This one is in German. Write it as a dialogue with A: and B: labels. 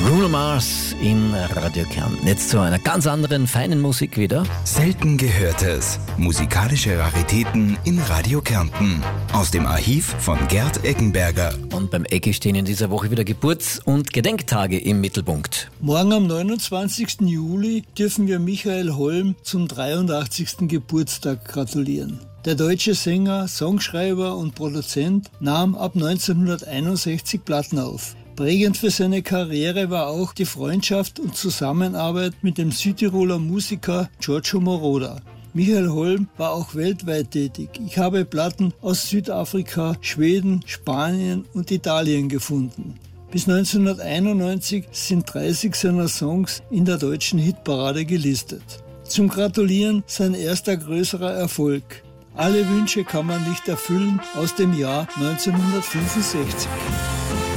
A: Bruno Mars in Radio Kärnten. Jetzt zu einer ganz anderen, feinen Musik wieder.
B: Selten Gehörtes. Musikalische Raritäten in Radio Kärnten. Aus dem Archiv von Gerd Eckenberger.
A: Und beim Ecki stehen in dieser Woche wieder Geburts- und Gedenktage im Mittelpunkt.
C: Morgen am 29. Juli dürfen wir Michael Holm zum 83. Geburtstag gratulieren. Der deutsche Sänger, Songschreiber und Produzent nahm ab 1961 Platten auf. Prägend für seine Karriere war auch die Freundschaft und Zusammenarbeit mit dem Südtiroler Musiker Giorgio Moroder. Michael Holm war auch weltweit tätig. Ich habe Platten aus Südafrika, Schweden, Spanien und Italien gefunden. Bis 1991 sind 30 seiner Songs in der deutschen Hitparade gelistet. Zum Gratulieren sein erster größerer Erfolg. Alle Wünsche kann man nicht erfüllen aus dem Jahr 1965.